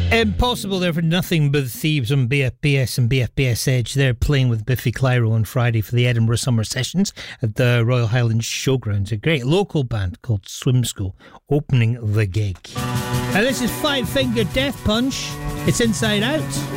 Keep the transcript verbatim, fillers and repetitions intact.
Impossible there for Nothing But Thieves on B F B S and B F B S Edge. They're playing with Biffy Clyro on Friday for the Edinburgh Summer Sessions at the Royal Highlands Showgrounds. A great local band called Swim School opening the gig. Now this is Five Finger Death Punch. It's Inside Out.